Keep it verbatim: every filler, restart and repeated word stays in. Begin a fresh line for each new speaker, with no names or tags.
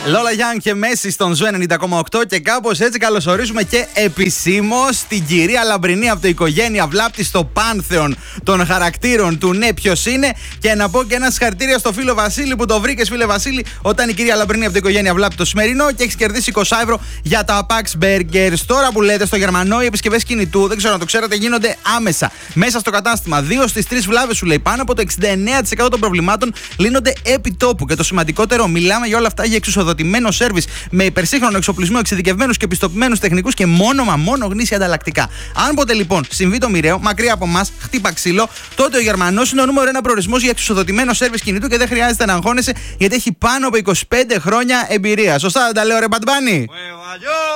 Λόλα Γιάνγκ και Μέση στον Ζου ενενήντα κόμμα οκτώ και κάπως έτσι καλωσορίζουμε και επισήμως την κυρία Λαμπρινή από το Οικογένεια Βλάπτη στο πάνθεον των χαρακτήρων του Ναι Ποιος Είναι. Και να πω και ένα συγχαρητήρια στο φίλο Βασίλη που το βρήκες, φίλε Βασίλη, όταν η κυρία Λαμπρινή από το Οικογένεια Βλάπτη το σημερινό και έχεις κερδίσει είκοσι ευρώ για τα Pax Burgers. Τώρα που λέτε στο Γερμανό, οι επισκευές κινητού, δεν ξέρω αν το ξέρετε, γίνονται άμεσα μέσα στο κατάστημα. Δύο στις τρεις βλάβες σου λέει, πάνω από το εξήντα εννέα τοις εκατό των προβλημάτων λύνονται επί τόπου. Και το σημαντικότερο, μιλάμε για όλα αυτά για εξουσιοδοτημένο σέρβις με υπερσύγχρονο εξοπλισμό, εξειδικευμένους και πιστοποιημένους τεχνικούς και μόνο μα μόνο γνήσια ανταλλακτικά. Αν ποτέ λοιπόν συμβεί το μοιραίο, μακριά από εμάς, χτύπα ξύλο, τότε ο Γερμανός είναι ο νούμερο ένα προορισμός για εξουσιοδοτημένο σέρβις κινητού και δεν χρειάζεται να αγχώνεσαι γιατί έχει πάνω από είκοσι πέντε χρόνια εμπειρία. Σωστά δεν τα λέω, ρε Μπαντμπάνι?